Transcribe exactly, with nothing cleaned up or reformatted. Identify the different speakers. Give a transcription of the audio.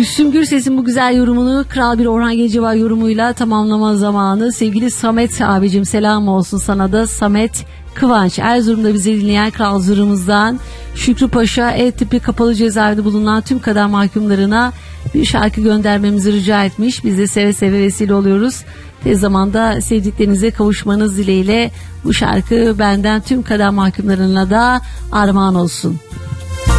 Speaker 1: Müslüm Gürses'in bu güzel yorumunu Kral bir Orhan Gencebay yorumuyla tamamlama zamanı. Sevgili Samet abicim, selam olsun sana da. Samet Kıvanç, Erzurum'da bizi dinleyen Kral Zırhımızdan Şükrü Paşa E tipi kapalı cezaevinde bulunan tüm kadar mahkumlarına bir şarkı göndermemizi rica etmiş. Biz de seve seve vesile oluyoruz. Tez zamanda sevdiklerinize kavuşmanız dileğiyle bu şarkı benden tüm kadar mahkumlarına da armağan olsun.